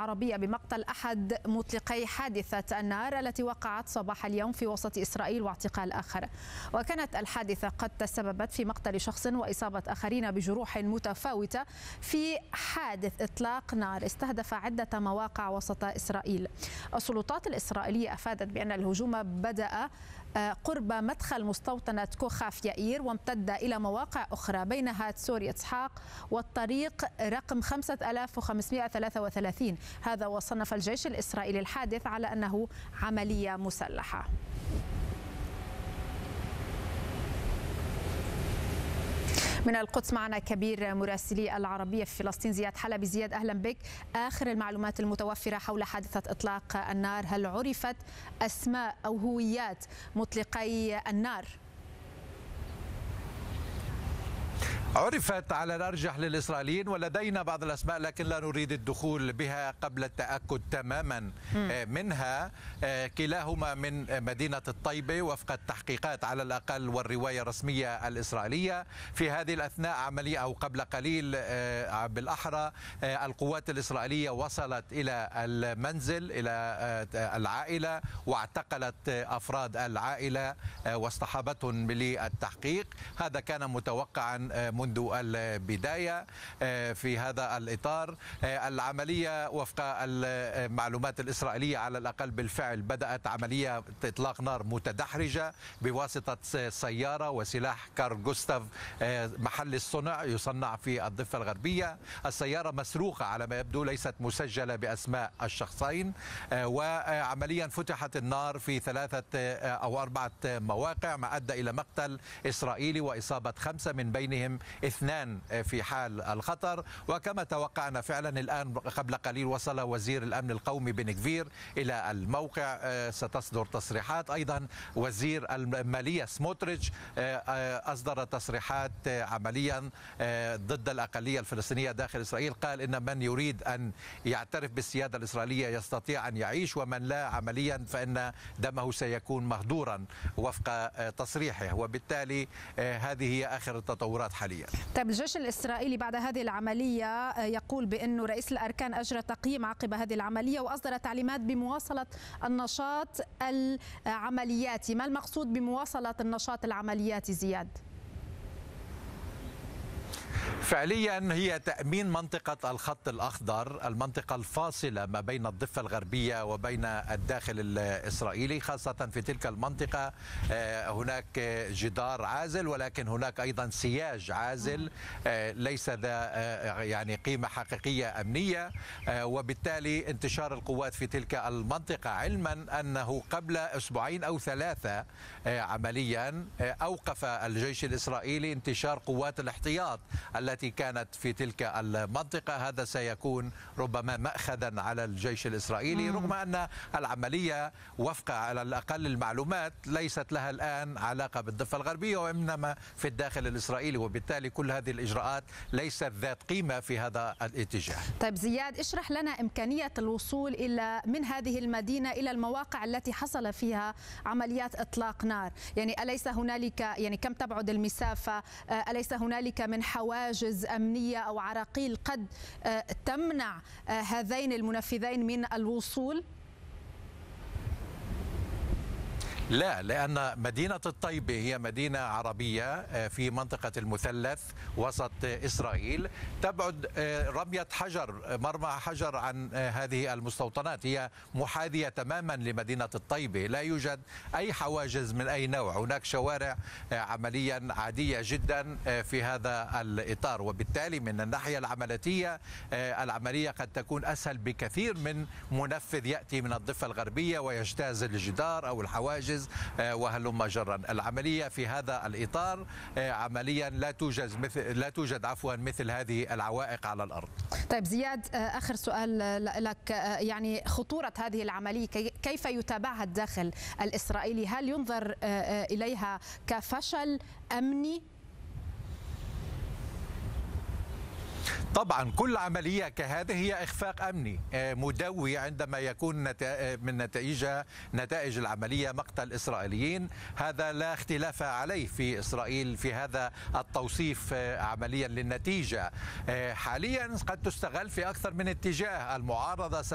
العربية بمقتل أحد مطلقي حادثة النار التي وقعت صباح اليوم في وسط إسرائيل واعتقال آخر. وكانت الحادثة قد تسببت في مقتل شخص وإصابة آخرين بجروح متفاوتة في حادث إطلاق نار استهدف عدة مواقع وسط إسرائيل. السلطات الإسرائيلية أفادت بأن الهجوم بدأ قرب مدخل مستوطنة كوخاف يائير وامتد إلى مواقع أخرى بينها سوري إسحاق والطريق رقم 5533. هذا وصنف الجيش الإسرائيلي الحادث على أنه عملية مسلحة. من القدس معنا كبير مراسلي العربية في فلسطين زياد حلبي. زياد أهلا بك. آخر المعلومات المتوفرة حول حادثة إطلاق النار، هل عرفت أسماء أو هويات مطلقي النار؟ عرفت على الأرجح للإسرائيليين ولدينا بعض الأسماء لكن لا نريد الدخول بها قبل التأكد تماما منها. كلاهما من مدينة الطيبة وفق التحقيقات على الأقل والرواية الرسمية الإسرائيلية. في هذه الأثناء عملية أو قبل قليل بالأحرى القوات الإسرائيلية وصلت إلى المنزل إلى العائلة واعتقلت أفراد العائلة واصطحبتهم للتحقيق. هذا كان متوقعا منذ البداية. في هذا الإطار العملية وفق المعلومات الإسرائيلية على الأقل بالفعل بدأت عملية إطلاق نار متدحرجة بواسطة سيارة وسلاح كارل جوستاف محل الصنع يصنع في الضفة الغربية. السيارة مسروقة على ما يبدو، ليست مسجلة بأسماء الشخصين. وعمليا فتحت النار في 3 أو 4 مواقع ما أدى إلى مقتل إسرائيلي وإصابة 5 من بينهم 2 في حال الخطر. وكما توقعنا فعلا الآن قبل قليل وصل وزير الأمن القومي بن غفير إلى الموقع، ستصدر تصريحات. أيضا وزير المالية سموتريتش أصدر تصريحات عمليا ضد الأقلية الفلسطينية داخل إسرائيل. قال إن من يريد أن يعترف بالسيادة الإسرائيلية يستطيع أن يعيش ومن لا عمليا فإن دمه سيكون مهدورا وفق تصريحه. وبالتالي هذه هي آخر التطورات حاليا. طيب الجيش الإسرائيلي بعد هذه العملية يقول بأنه رئيس الأركان أجرى تقييم عقب هذه العملية وأصدر تعليمات بمواصلة النشاط العملياتي. ما المقصود بمواصلة النشاط العملياتي زياد؟ فعليا هي تأمين منطقة الخط الأخضر، المنطقة الفاصلة ما بين الضفة الغربية وبين الداخل الإسرائيلي. خاصة في تلك المنطقة هناك جدار عازل ولكن هناك أيضا سياج عازل ليس ذا يعني قيمة حقيقية أمنية. وبالتالي انتشار القوات في تلك المنطقة، علما أنه قبل 2 أو 3 عمليا أوقف الجيش الإسرائيلي انتشار قوات الاحتياط التي كانت في تلك المنطقة. هذا سيكون ربما مأخذا على الجيش الإسرائيلي، رغم أن العملية وفق على الأقل المعلومات ليست لها الآن علاقة بالضفة الغربية وإنما في الداخل الإسرائيلي. وبالتالي كل هذه الإجراءات ليست ذات قيمة في هذا الاتجاه. طيب زياد، اشرح لنا إمكانية الوصول من هذه المدينة إلى المواقع التي حصل فيها عمليات إطلاق نار. يعني أليس هنالك، يعني كم تبعد المسافة؟ أليس هنالك من حواجز أمنية أو عراقيل قد تمنع هذين المنفذين من الوصول؟ لا، لأن مدينة الطيبة هي مدينة عربية في منطقة المثلث وسط إسرائيل، تبعد رمية حجر، مرمى حجر عن هذه المستوطنات. هي محاذية تماما لمدينة الطيبة، لا يوجد أي حواجز من أي نوع. هناك شوارع عمليا عادية جدا في هذا الإطار. وبالتالي من الناحية العملية العملية قد تكون أسهل بكثير من منفذ يأتي من الضفة الغربية ويجتاز الجدار أو الحواجز وهلم جرا. العملية في هذا الإطار عمليا لا توجد مثل هذه العوائق على الأرض. طيب زياد، آخر سؤال لك، يعني خطورة هذه العملية كيف يتابعها الداخل الإسرائيلي؟ هل ينظر إليها كفشل أمني؟ طبعا كل عملية كهذه هي إخفاق أمني مدوي عندما يكون من نتائج العملية مقتل إسرائيليين. هذا لا اختلاف عليه في إسرائيل في هذا التوصيف عمليا للنتيجة. حاليا قد تستغل في أكثر من اتجاه. المعارضة